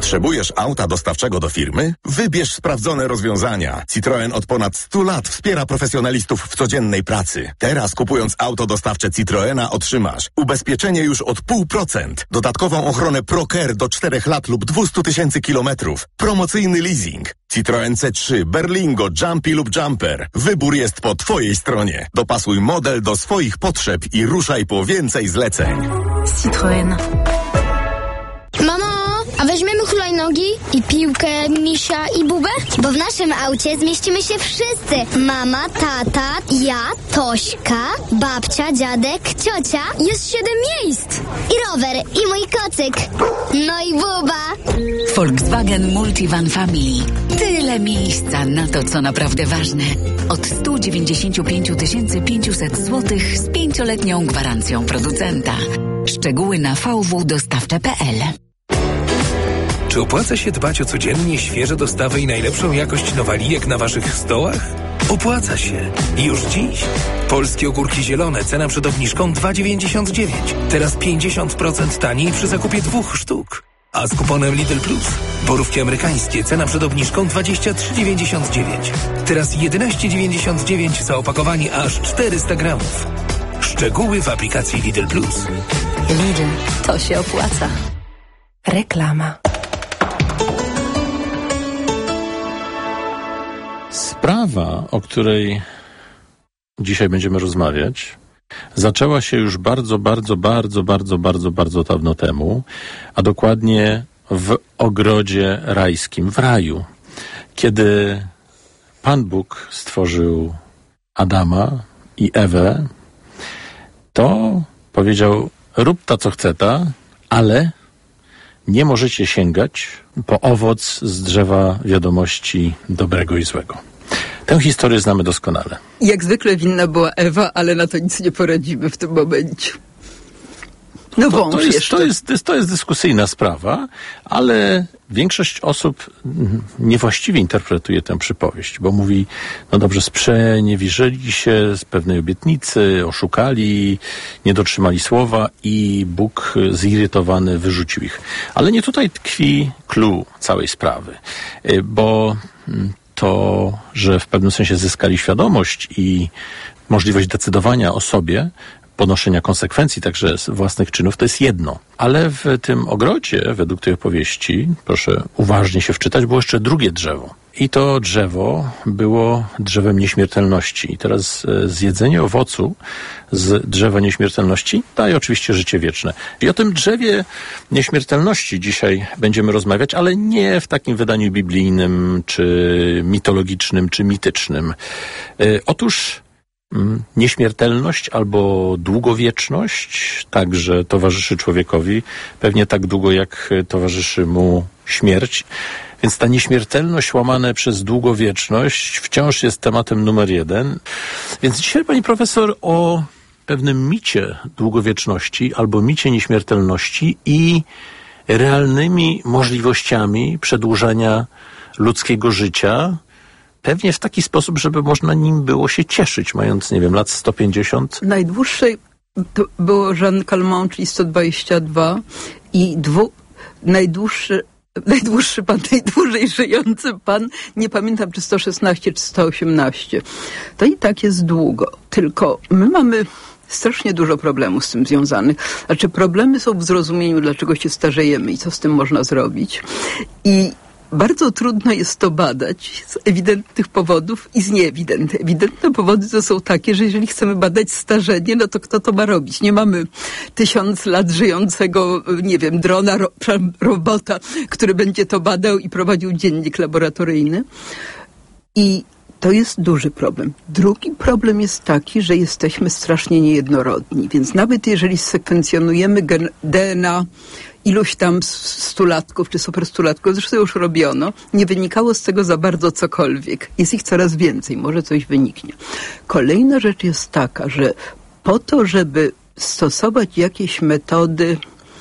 Potrzebujesz auta dostawczego do firmy? Wybierz sprawdzone rozwiązania. Citroen od ponad 100 lat wspiera profesjonalistów w codziennej pracy. Teraz kupując auto dostawcze Citroena otrzymasz ubezpieczenie już od 0,5%, dodatkową ochronę ProCare do 4 lat lub 200 000 kilometrów, promocyjny leasing. Citroen C3, Berlingo, Jumpy lub Jumper. Wybór jest po Twojej stronie. Dopasuj model do swoich potrzeb i ruszaj po więcej zleceń. Citroen. Mamo, a weźmiemy hulajnogi i piłkę, misia i bubę? Bo w naszym aucie zmieścimy się wszyscy. Mama, tata, ja, Tośka, babcia, dziadek, ciocia. Jest 7 miejsc. I rower, i mój kocyk. No i buba. Volkswagen Multivan Family. Tyle miejsca na to, co naprawdę ważne. Od 195 500 zł z 5-letnią gwarancją producenta. Szczegóły na vwdostawcze.pl. Czy opłaca się dbać o codziennie świeże dostawy i najlepszą jakość nowalijek na waszych stołach? Opłaca się. I już dziś. Polskie ogórki zielone, cena przed obniżką 2,99. Teraz 50% taniej przy zakupie 2 sztuk. A z kuponem Lidl Plus. Borówki amerykańskie, cena przed obniżką 23,99. Teraz 11,99 za opakowanie aż 400 gramów. Szczegóły w aplikacji Lidl Plus. Lidl, to się opłaca. Reklama. Sprawa, o której dzisiaj będziemy rozmawiać, zaczęła się już bardzo dawno temu, a dokładnie w ogrodzie rajskim, w raju, kiedy Pan Bóg stworzył Adama i Ewę, to powiedział: rób ta co chce ta, ale nie możecie sięgać po owoc z drzewa wiadomości dobrego i złego. Tę historię znamy doskonale. Jak zwykle winna była Ewa, ale na to nic nie poradzimy w tym momencie. No wąż jeszcze. To jest dyskusyjna sprawa, ale większość osób niewłaściwie interpretuje tę przypowieść, bo mówi: no dobrze, sprzeniewierzyli się z pewnej obietnicy, oszukali, nie dotrzymali słowa i Bóg zirytowany wyrzucił ich. Ale nie tutaj tkwi clou całej sprawy, bo to, że w pewnym sensie zyskali świadomość i możliwość decydowania o sobie, ponoszenia konsekwencji także z własnych czynów, to jest jedno. Ale w tym ogrodzie, według tej opowieści, proszę uważnie się wczytać, było jeszcze drugie drzewo. I to drzewo było drzewem nieśmiertelności. I teraz zjedzenie owocu z drzewa nieśmiertelności daje oczywiście życie wieczne. I o tym drzewie nieśmiertelności dzisiaj będziemy rozmawiać, ale nie w takim wydaniu biblijnym, czy mitologicznym, czy mitycznym. Otóż nieśmiertelność albo długowieczność także towarzyszy człowiekowi, pewnie tak długo, jak towarzyszy mu śmierć. Więc ta nieśmiertelność łamane przez długowieczność wciąż jest tematem numer 1. Więc dzisiaj, pani profesor, o pewnym micie długowieczności albo micie nieśmiertelności i realnymi możliwościami przedłużania ludzkiego życia, pewnie w taki sposób, żeby można nim było się cieszyć, mając, nie wiem, lat 150. Najdłuższej to było Jean Calment, czyli 122 i najdłuższy pan, najdłużej żyjący pan, nie pamiętam czy 116 czy 118. To i tak jest długo. Tylko my mamy strasznie dużo problemów z tym związanych. Znaczy problemy są w zrozumieniu, dlaczego się starzejemy i co z tym można zrobić. I bardzo trudno jest to badać z ewidentnych powodów i z nieewidentnych. Ewidentne powody to są takie, że jeżeli chcemy badać starzenie, no to kto to ma robić? Nie mamy 1000 lat żyjącego, nie wiem, drona, robota, który będzie to badał i prowadził dziennik laboratoryjny. I to jest duży problem. Drugi problem jest taki, że jesteśmy strasznie niejednorodni, więc nawet jeżeli sekwencjonujemy DNA iluś tam 100-latków czy super-100-latków, zresztą już robiono, nie wynikało z tego za bardzo cokolwiek. Jest ich coraz więcej, może coś wyniknie. Kolejna rzecz jest taka, że po to, żeby stosować jakieś metody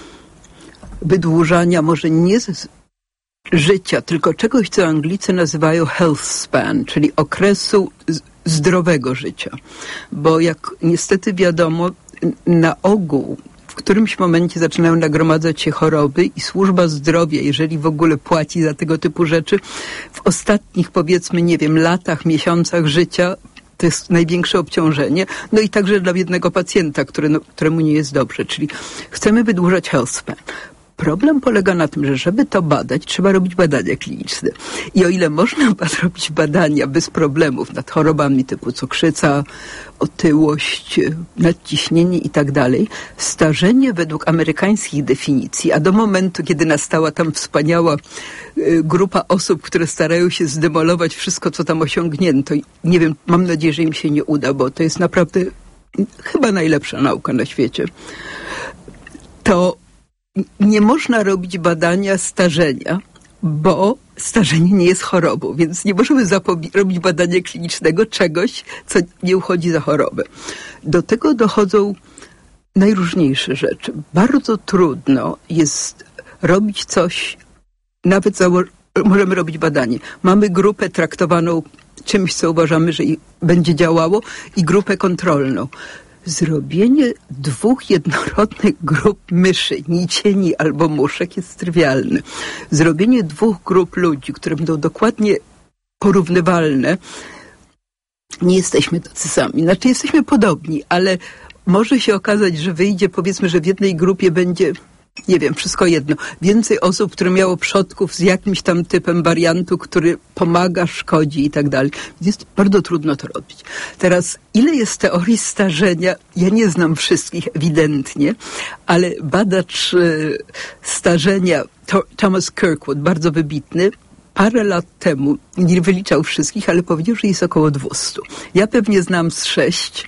wydłużania, może nie życia, tylko czegoś, co Anglicy nazywają health span, czyli okresu zdrowego życia. Bo jak niestety wiadomo, na ogół którymś momencie zaczynają nagromadzać się choroby i służba zdrowia, jeżeli w ogóle płaci za tego typu rzeczy, w ostatnich, powiedzmy, nie wiem, latach, miesiącach życia to jest największe obciążenie. No i także dla jednego pacjenta, któremu nie jest dobrze. Czyli chcemy wydłużać health span. Problem polega na tym, że żeby to badać, trzeba robić badania kliniczne. I o ile można robić badania bez problemów nad chorobami typu cukrzyca, otyłość, nadciśnienie i tak dalej, starzenie według amerykańskich definicji, a do momentu, kiedy nastała tam wspaniała grupa osób, które starają się zdemolować wszystko, co tam osiągnięto. Nie wiem, mam nadzieję, że im się nie uda, bo to jest naprawdę chyba najlepsza nauka na świecie. To nie można robić badania starzenia, bo starzenie nie jest chorobą, więc nie możemy robić badania klinicznego czegoś, co nie uchodzi za chorobę. Do tego dochodzą najróżniejsze rzeczy. Bardzo trudno jest robić coś, nawet możemy robić badanie. Mamy grupę traktowaną czymś, co uważamy, że będzie działało, i grupę kontrolną. Zrobienie 2 jednorodnych grup myszy, nicieni albo muszek, jest trywialne. Zrobienie 2 grup ludzi, które będą dokładnie porównywalne, nie jesteśmy tacy sami. Znaczy jesteśmy podobni, ale może się okazać, że wyjdzie, powiedzmy, że w jednej grupie będzie, nie wiem, wszystko jedno, więcej osób, które miało przodków z jakimś tam typem wariantu, który pomaga, szkodzi i tak dalej. Jest bardzo trudno to robić. Teraz, ile jest teorii starzenia? Ja nie znam wszystkich ewidentnie, ale badacz starzenia Thomas Kirkwood, bardzo wybitny, parę lat temu, nie wyliczał wszystkich, ale powiedział, że jest około 200. Ja pewnie znam z 6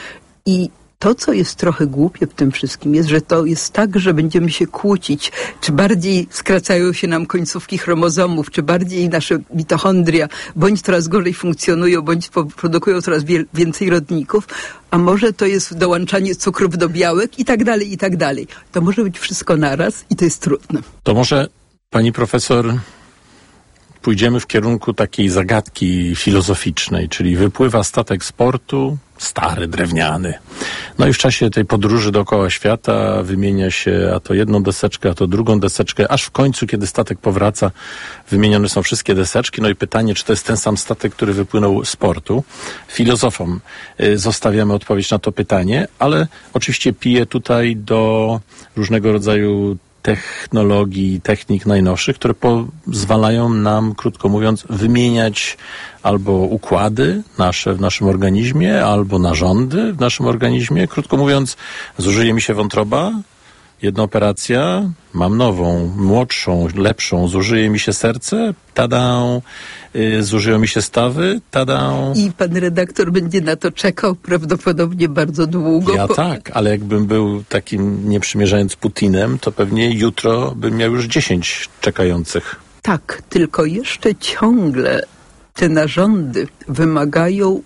i to, co jest trochę głupie w tym wszystkim, jest, że to jest tak, że będziemy się kłócić, czy bardziej skracają się nam końcówki chromozomów, czy bardziej nasze mitochondria bądź coraz gorzej funkcjonują, bądź produkują coraz więcej rodników, a może to jest dołączanie cukrów do białek i tak dalej, i tak dalej. To może być wszystko naraz i to jest trudne. To może, pani profesor, pójdziemy w kierunku takiej zagadki filozoficznej, czyli wypływa statek z portu, stary, drewniany. No i w czasie tej podróży dookoła świata wymienia się a to jedną deseczkę, a to drugą deseczkę, aż w końcu, kiedy statek powraca, wymienione są wszystkie deseczki. No i pytanie, czy to jest ten sam statek, który wypłynął z portu. Filozofom zostawiamy odpowiedź na to pytanie, ale oczywiście piję tutaj do różnego rodzaju technologii, technik najnowszych, które pozwalają nam, krótko mówiąc, wymieniać albo układy nasze w naszym organizmie, albo narządy w naszym organizmie. Krótko mówiąc, zużyje mi się wątroba, jedna operacja, mam nową, młodszą, lepszą, zużyje mi się serce, tada, zużyją mi się stawy, tada. I pan redaktor będzie na to czekał prawdopodobnie bardzo długo. Ja tak, ale jakbym był takim, nie przymierzając Putinem, to pewnie jutro bym miał już 10 czekających. Tak, tylko jeszcze ciągle te narządy wymagają.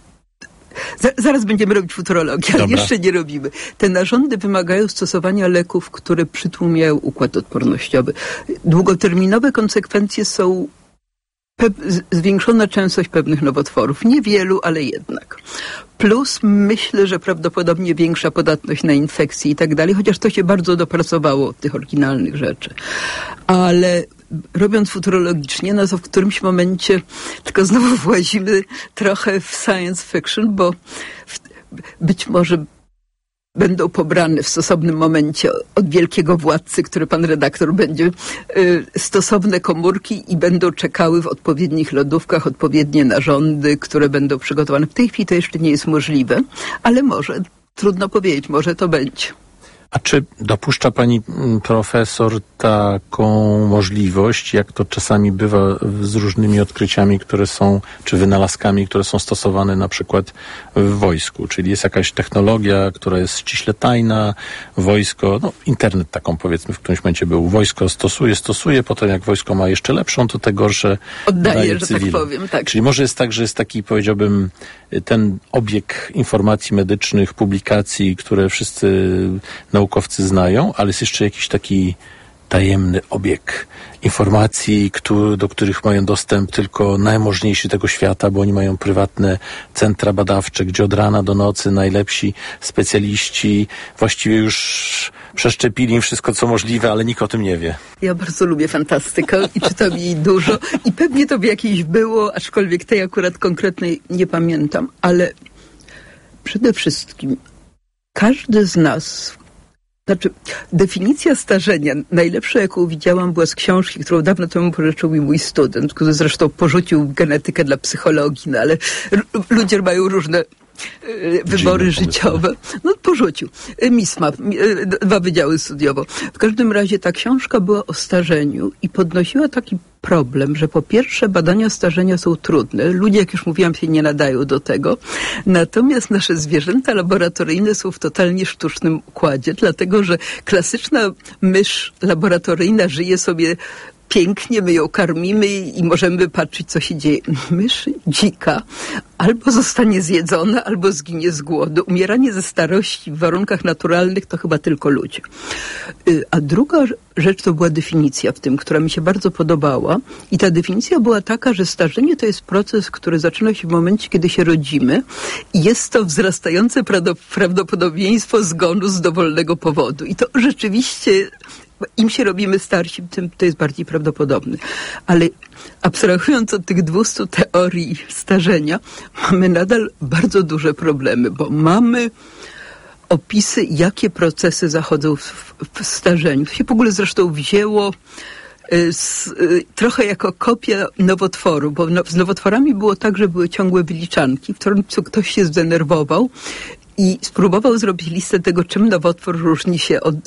Zaraz będziemy robić futurologię, ale jeszcze nie robimy. Te narządy wymagają stosowania leków, które przytłumiają układ odpornościowy. Długoterminowe konsekwencje są zwiększona częstość pewnych nowotworów. Niewielu, ale jednak. Plus myślę, że prawdopodobnie większa podatność na infekcje i tak dalej, chociaż to się bardzo dopracowało od tych oryginalnych rzeczy. Ale robiąc futurologicznie, no to w którymś momencie tylko znowu włazimy trochę w science fiction, bo być może będą pobrane w stosownym momencie od wielkiego władcy, który pan redaktor będzie, stosowne komórki i będą czekały w odpowiednich lodówkach odpowiednie narządy, które będą przygotowane. W tej chwili to jeszcze nie jest możliwe, ale może, trudno powiedzieć, może to będzie. A czy dopuszcza pani profesor taką możliwość, jak to czasami bywa z różnymi odkryciami, które są, czy wynalazkami, które są stosowane na przykład w wojsku? Czyli jest jakaś technologia, która jest ściśle tajna, wojsko, no internet taką powiedzmy w którymś momencie był, wojsko stosuje, potem jak wojsko ma jeszcze lepszą, to te gorsze oddaje, że tak powiem. Tak. Czyli może jest tak, że jest taki, powiedziałbym, ten obieg informacji medycznych, publikacji, które wszyscy naukowcy znają, ale jest jeszcze jakiś taki tajemny obieg informacji, do których mają dostęp tylko najmożniejsi tego świata, bo oni mają prywatne centra badawcze, gdzie od rana do nocy najlepsi specjaliści właściwie już przeszczepili im wszystko, co możliwe, ale nikt o tym nie wie. Ja bardzo lubię fantastykę i czytam jej dużo i pewnie to by jakieś było, aczkolwiek tej akurat konkretnej nie pamiętam, ale przede wszystkim każdy z nas, definicja starzenia, najlepsza jaką widziałam, była z książki, którą dawno temu pożyczył mi mój student, który zresztą porzucił genetykę dla psychologii, no ale ludzie mają różne wybory życiowe. No porzucił. MISMA, 2 wydziały studiował. W każdym razie ta książka była o starzeniu i podnosiła taki problem, że po pierwsze badania starzenia są trudne. Ludzie, jak już mówiłam, się nie nadają do tego. Natomiast nasze zwierzęta laboratoryjne są w totalnie sztucznym układzie, dlatego że klasyczna mysz laboratoryjna żyje sobie pięknie, my ją karmimy i możemy patrzeć, co się dzieje. Mysz dzika albo zostanie zjedzona, albo zginie z głodu. Umieranie ze starości w warunkach naturalnych to chyba tylko ludzie. A druga rzecz to była definicja w tym, która mi się bardzo podobała. I ta definicja była taka, że starzenie to jest proces, który zaczyna się w momencie, kiedy się rodzimy i jest to wzrastające prawdopodobieństwo zgonu z dowolnego powodu. I to rzeczywiście im się robimy starsi, tym to jest bardziej prawdopodobne. Ale abstrahując od tych 200 teorii starzenia, mamy nadal bardzo duże problemy, bo mamy opisy, jakie procesy zachodzą w starzeniu. To się w ogóle zresztą wzięło trochę jako kopia nowotworu, bo z nowotworami było tak, że były ciągłe wyliczanki, w którym ktoś się zdenerwował i spróbował zrobić listę tego, czym nowotwór różni się od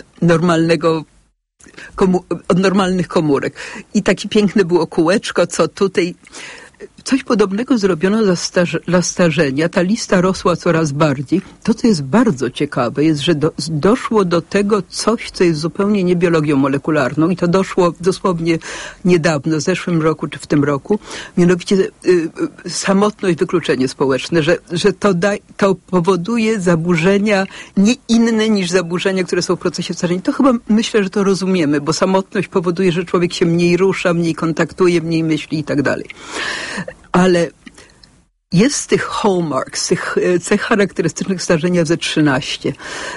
normalnych komórek. I takie piękne było kółeczko, co tutaj... Coś podobnego zrobiono dla starzenia. Ta lista rosła coraz bardziej. To, co jest bardzo ciekawe, jest, że doszło do tego coś, co jest zupełnie nie biologią molekularną i to doszło dosłownie niedawno, w zeszłym roku czy w tym roku, mianowicie samotność, wykluczenie społeczne, że to powoduje zaburzenia nie inne niż zaburzenia, które są w procesie starzenia. To chyba myślę, że to rozumiemy, bo samotność powoduje, że człowiek się mniej rusza, mniej kontaktuje, mniej myśli i tak dalej. Ale jest z tych hallmarks, tych cech charakterystycznych starzenia ze 13.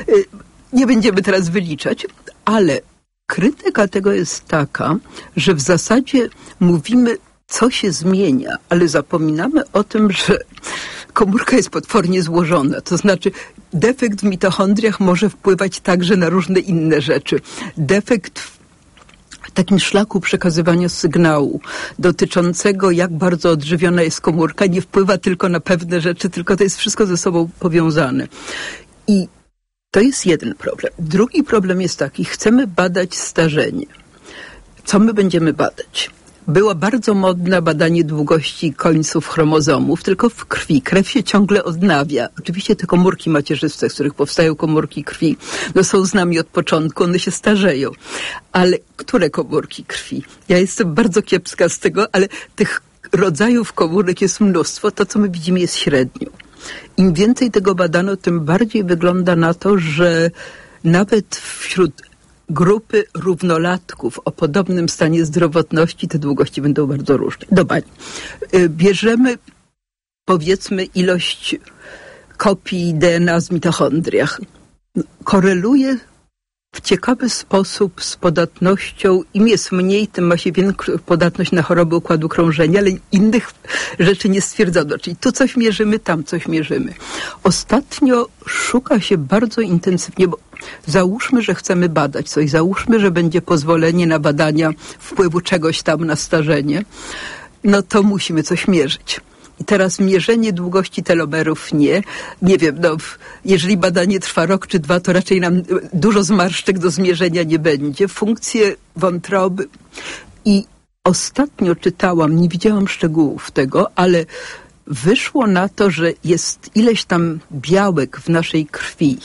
Nie będziemy teraz wyliczać, ale krytyka tego jest taka, że w zasadzie mówimy, co się zmienia, ale zapominamy o tym, że komórka jest potwornie złożona. To znaczy defekt w mitochondriach może wpływać także na różne inne rzeczy. Defekt w takim szlaku przekazywania sygnału dotyczącego, jak bardzo odżywiona jest komórka, nie wpływa tylko na pewne rzeczy, tylko to jest wszystko ze sobą powiązane. I to jest jeden problem. Drugi problem jest taki, chcemy badać starzenie. Co my będziemy badać? Było bardzo modne badanie długości końców chromozomów, tylko w krwi. Krew się ciągle odnawia. Oczywiście te komórki macierzyste, z których powstają komórki krwi, no są z nami od początku, one się starzeją. Ale które komórki krwi? Ja jestem bardzo kiepska z tego, ale tych rodzajów komórek jest mnóstwo. To, co my widzimy, jest średnią. Im więcej tego badano, tym bardziej wygląda na to, że nawet wśród grupy równolatków o podobnym stanie zdrowotności te długości będą bardzo różne. Dobra, bierzemy powiedzmy ilość kopii DNA z mitochondriach. Koreluje w ciekawy sposób z podatnością. Im jest mniej, tym ma się większą podatność na choroby układu krążenia, ale innych rzeczy nie stwierdzono. Czyli tu coś mierzymy, tam coś mierzymy. Ostatnio szuka się bardzo intensywnie, bo załóżmy, że chcemy badać coś, załóżmy, że będzie pozwolenie na badania wpływu czegoś tam na starzenie, no to musimy coś mierzyć. I teraz mierzenie długości telomerów nie wiem, no, jeżeli badanie trwa rok czy 2, to raczej nam dużo zmarszczek do zmierzenia nie będzie. Funkcje wątroby. I ostatnio czytałam, nie widziałam szczegółów tego, ale wyszło na to, że jest ileś tam białek w naszej krwi,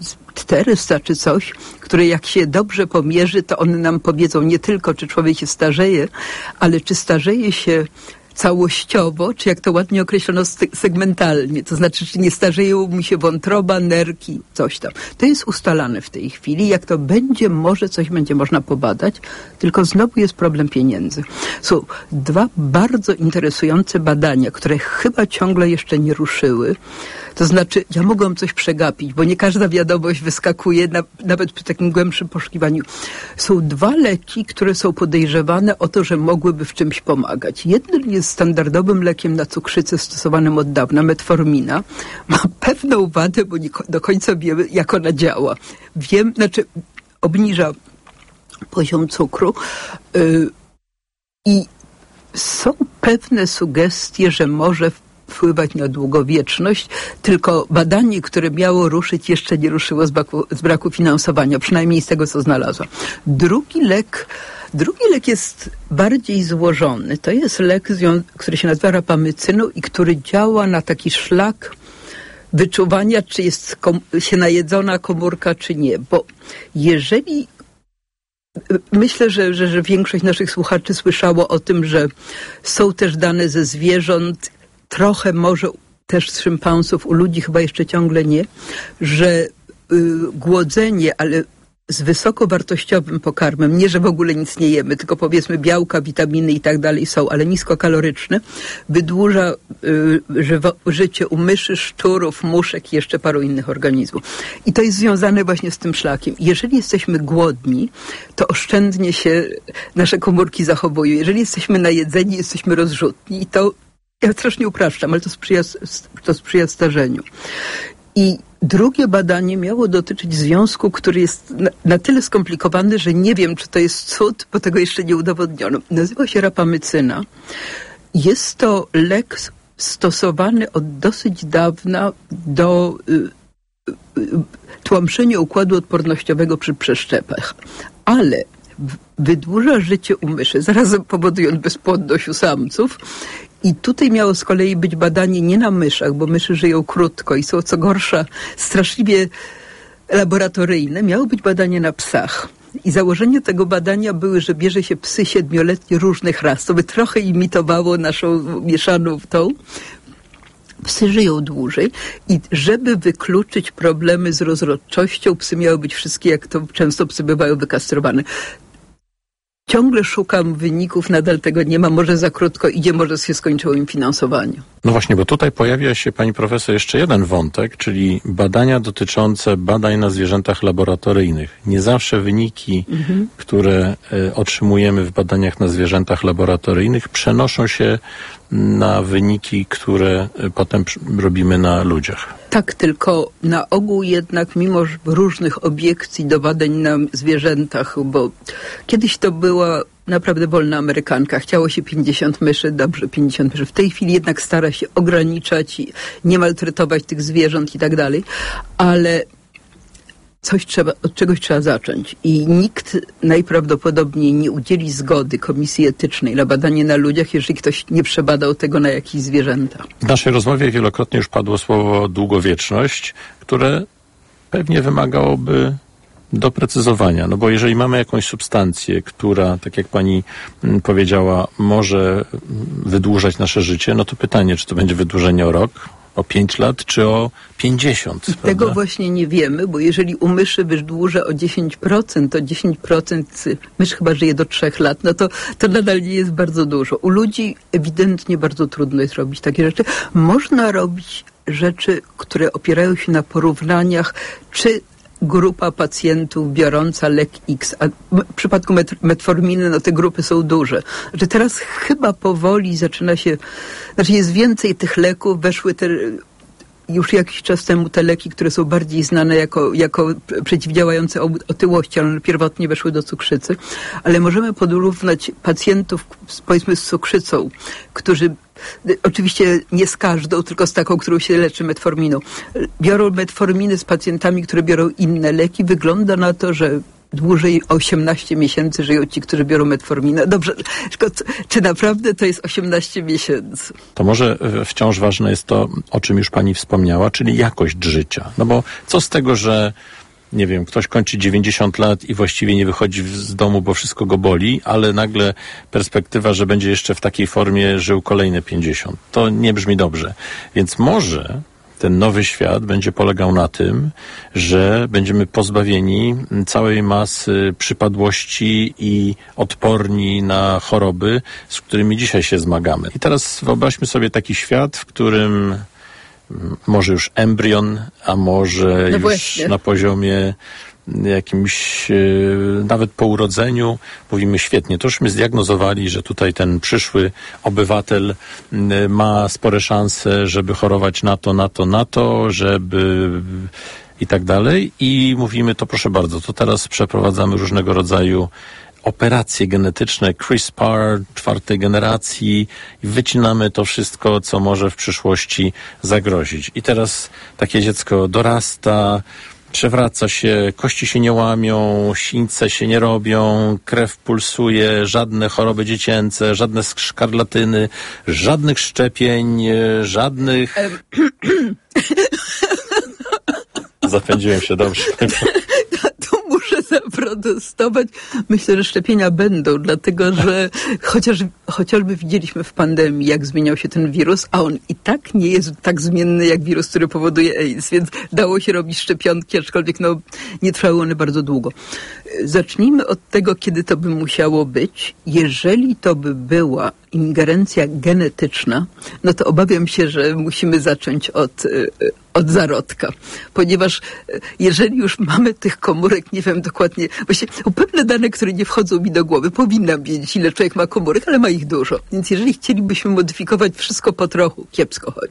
400 czy coś, które jak się dobrze pomierzy, to one nam powiedzą nie tylko, czy człowiek się starzeje, ale czy starzeje się całościowo, czy jak to ładnie określono segmentalnie, to znaczy, czy nie starzeją mi się wątroba, nerki, coś tam. To jest ustalane w tej chwili. Jak to będzie, może coś będzie można pobadać, tylko znowu jest problem pieniędzy. Są dwa bardzo interesujące badania, które chyba ciągle jeszcze nie ruszyły. To znaczy, ja mogłam coś przegapić, bo nie każda wiadomość wyskakuje, nawet przy takim głębszym poszukiwaniu. Są dwa leki, które są podejrzewane o to, że mogłyby w czymś pomagać. Jeden jest standardowym lekiem na cukrzycę stosowanym od dawna, metformina. Ma pewną wadę, bo nie do końca wiemy, jak ona działa. Obniża poziom cukru i są pewne sugestie, że może wpływać na długowieczność, tylko badanie, które miało ruszyć, jeszcze nie ruszyło z braku finansowania, przynajmniej z tego, co znalazłam. Drugi lek jest bardziej złożony. To jest lek, który się nazywa rapamycyną i który działa na taki szlak wyczuwania, czy jest się najedzona komórka, czy nie. Bo jeżeli myślę, że większość naszych słuchaczy słyszało o tym, że są też dane ze zwierząt, trochę może też z szympansów, u ludzi chyba jeszcze ciągle nie, że głodzenie, ale z wysokowartościowym pokarmem, nie, że w ogóle nic nie jemy, tylko powiedzmy białka, witaminy i tak dalej są, ale niskokaloryczne, wydłuża życie u myszy, szczurów, muszek i jeszcze paru innych organizmów. I to jest związane właśnie z tym szlakiem. Jeżeli jesteśmy głodni, to oszczędnie się nasze komórki zachowują. Jeżeli jesteśmy najedzeni, jesteśmy rozrzutni i to, ja strasznie upraszczam, ale to sprzyja starzeniu. I drugie badanie miało dotyczyć związku, który jest na tyle skomplikowany, że nie wiem, czy to jest cud, bo tego jeszcze nie udowodniono. Nazywa się rapamycyna. Jest to lek stosowany od dosyć dawna do tłamszenia układu odpornościowego przy przeszczepach. Ale wydłuża życie u myszy, zarazem powodując bezpłodność u samców. I tutaj miało z kolei być badanie nie na myszach, bo myszy żyją krótko i są co gorsza straszliwie laboratoryjne. Miało być badanie na psach. I założenie tego badania były, że bierze się psy 7-letnie różnych ras. To by trochę imitowało naszą mieszaną tą. Psy żyją dłużej i żeby wykluczyć problemy z rozrodczością, psy miały być wszystkie, jak to często psy bywają, wykastrowane. Ciągle szukam wyników, nadal tego nie ma, może za krótko idzie, może się skończyło im finansowanie. No właśnie, bo tutaj pojawia się, pani profesor, jeszcze jeden wątek, czyli badania dotyczące badań na zwierzętach laboratoryjnych. Nie zawsze wyniki, które otrzymujemy w badaniach na zwierzętach laboratoryjnych, przenoszą się na wyniki, które potem robimy na ludziach. Tak, tylko na ogół jednak, mimo różnych obiekcji do badań na zwierzętach, bo kiedyś to była naprawdę wolna amerykanka. Chciało się 50 myszy, dobrze, 50 myszy. W tej chwili jednak stara się ograniczać i nie maltretować tych zwierząt i tak dalej, ale od czegoś trzeba zacząć. I nikt najprawdopodobniej nie udzieli zgody Komisji Etycznej na badanie na ludziach, jeżeli ktoś nie przebadał tego na jakichś zwierzętach. W naszej rozmowie wielokrotnie już padło słowo długowieczność, które pewnie wymagałoby doprecyzowania. No bo jeżeli mamy jakąś substancję, która, tak jak pani powiedziała, może wydłużać nasze życie, no to pytanie, czy to będzie wydłużenie o rok, o 5 lat, czy o 50? Tego prawda? Właśnie nie wiemy, bo jeżeli u myszy wydłuża o 10%, to 10% mysz chyba żyje do 3 lat, no to nadal nie jest bardzo dużo. U ludzi ewidentnie bardzo trudno jest robić takie rzeczy. Można robić rzeczy, które opierają się na porównaniach, czy grupa pacjentów biorąca lek X, a w przypadku metforminy, no te grupy są duże. Że teraz chyba powoli zaczyna się, jest więcej tych leków, weszły już jakiś czas temu te leki, które są bardziej znane jako przeciwdziałające otyłości, ale one pierwotnie weszły do cukrzycy, ale możemy porównać pacjentów, powiedzmy, z cukrzycą, którzy oczywiście nie z każdą, tylko z taką, którą się leczy metforminą. Biorą metforminy z pacjentami, które biorą inne leki. Wygląda na to, że dłużej 18 miesięcy żyją ci, którzy biorą metforminę. Dobrze, czy naprawdę to jest 18 miesięcy? To może wciąż ważne jest to, o czym już pani wspomniała, czyli jakość życia. No bo co z tego, że nie wiem, ktoś kończy 90 lat i właściwie nie wychodzi z domu, bo wszystko go boli, ale nagle perspektywa, że będzie jeszcze w takiej formie żył kolejne 50. To nie brzmi dobrze. Więc może ten nowy świat będzie polegał na tym, że będziemy pozbawieni całej masy przypadłości i odporni na choroby, z którymi dzisiaj się zmagamy. I teraz wyobraźmy sobie taki świat, w którym może już embrion, a może już właśnie na poziomie jakimś, nawet po urodzeniu, mówimy świetnie, to żeśmy zdiagnozowali, że tutaj ten przyszły obywatel ma spore szanse, żeby chorować na to, żeby i tak dalej. I mówimy, to proszę bardzo, to teraz przeprowadzamy różnego rodzaju operacje genetyczne, CRISPR 4. generacji i wycinamy to wszystko, co może w przyszłości zagrozić. I teraz takie dziecko dorasta, przewraca się, kości się nie łamią, sińce się nie robią, krew pulsuje, żadne choroby dziecięce, żadne szkarlatyny, żadnych szczepień, żadnych... Zapędziłem się, dobrze. Tu muszę zaprotestować. Myślę, że szczepienia będą, dlatego że chociażby widzieliśmy w pandemii, jak zmieniał się ten wirus, a on i tak nie jest tak zmienny jak wirus, który powoduje AIDS, więc dało się robić szczepionki, aczkolwiek nie trwały one bardzo długo. Zacznijmy od tego, kiedy to by musiało być. Jeżeli to by była ingerencja genetyczna, no to obawiam się, że musimy zacząć od zarodka. Ponieważ jeżeli już mamy tych komórek, nie wiem dokładnie, właściwie pewne dane, które nie wchodzą mi do głowy, powinnam wiedzieć, ile człowiek ma komórek, ale ma ich dużo. Więc jeżeli chcielibyśmy modyfikować wszystko po trochu, kiepsko chodzi.